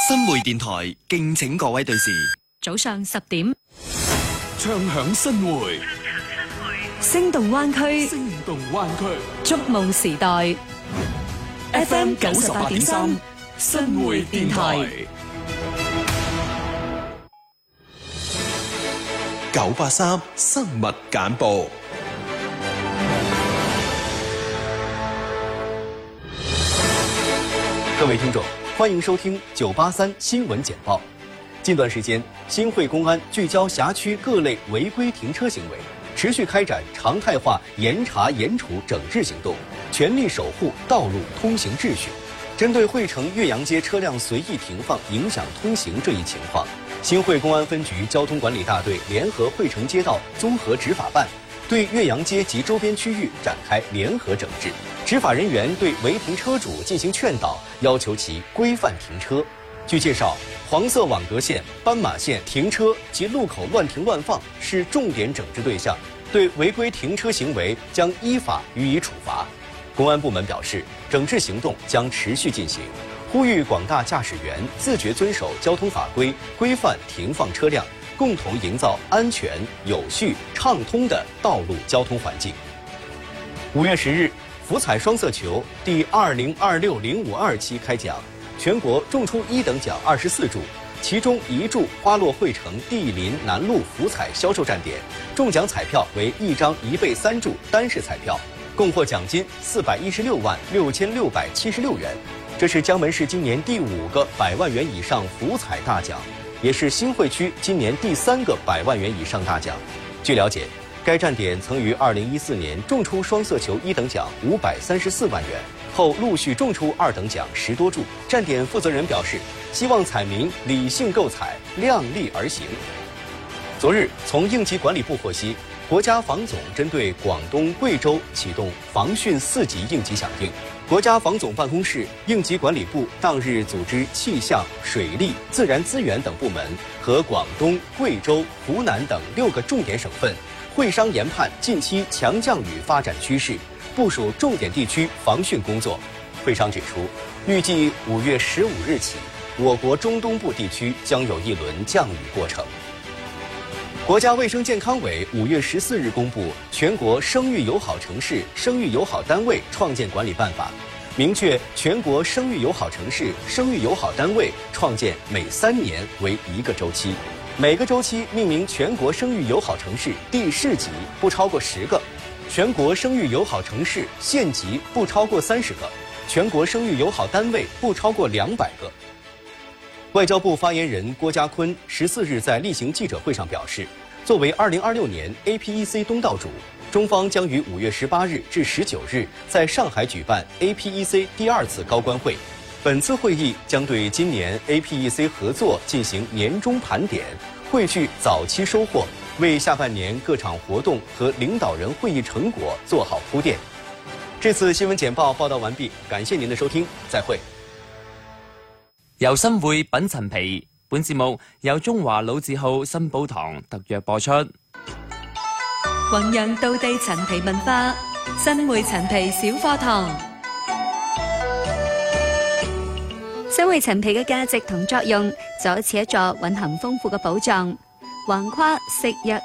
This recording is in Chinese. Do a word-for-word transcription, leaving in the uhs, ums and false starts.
新會電台敬請各位對視。 早上十點， 唱響新會， 聲動灣區， 聲動灣區， 觸夢時代。F M 九十八點三，新會電台。 九八三生物簡報。 各位聽眾，歡迎收聽九八三新聞簡報。近段時間，新會公安聚焦轄區各類違規停車行為，持續開展常態化嚴查嚴處整治行動，全力守護道路通行秩序。針對惠城岳陽街車輛隨意停放影響通行這一情況，新會公安分局交通管理大隊聯合惠城街道綜合執法辦，對岳陽街及周邊區域展開聯合整治。執法人員對違停車主進行勸導，要求其規範停車。據介紹，黃色網格線、斑馬線停車及路口亂停亂放是重點整治對象，對違規停車行為將依法予以處罰。公安部門表示，整治行動將持續進行，呼籲廣大駕駛員自覺遵守交通法規，規範停放車輛，共同營造安全、有序、暢通的道路交通環境。五月十日，福彩雙色球第二零二六零五二期開獎，全國中出一等獎二十四注，其中一注花落惠城地林南路福彩銷售站點，中獎彩票為一張一倍三注單式彩票，共獲獎金四百一十六萬六千六百七十六元。這是江門市今年第五個百萬元以上福彩大獎，也是新會區今年第三個百萬元以上大獎。據了解，該站點曾於二零一四年中出雙色球一等獎五百三十四萬元，後陸續中出二等獎十多注。站點負責人表示，希望彩民理性購彩，量力而行。昨日，從應急管理部獲悉，國家防總針對廣東、貴州啟動防汛四級應急響應。國家防總辦公室、應急管理部當日組織氣象、水利、自然資源等部門和廣東、貴州、湖南等六個重點省份會商研判近期強降雨發展趨勢，部署重點地區防汛工作。會商指出，預計五月十五日起，我國中東部地區將有一輪降雨過程。國家衛生健康委五月十四日公布《全國生育友好城市、生育友好單位創建管理辦法》，明確全國生育友好城市、生育友好單位創建每三年為一個週期。每個週期命名全國生育友好城市地市級不超過十個，全國生育友好城市縣級不超過三十個，全國生育友好單位不超過兩百個。外交部發言人郭家坤十四日在例行記者會上表示，作為二零二六年 A P E C 東道主，中方將於五月十八日至十九日在上海舉辦 A P E C 第二次高官會。本次會議將對今年 A P E C 合作進行年終盤點，匯聚早期收穫，為下半年各場活動和領導人會議成果做好鋪墊。這次新聞簡報報道完畢，感謝您的收聽，再會。 由新會品陳皮，本節目由中華老字號新寶堂特約播出。 弘揚道地陳皮文化，新會陳皮小課堂。新會陳皮嘅價值同作用就好似一座蘊含豐富嘅寶藏，橫跨食藥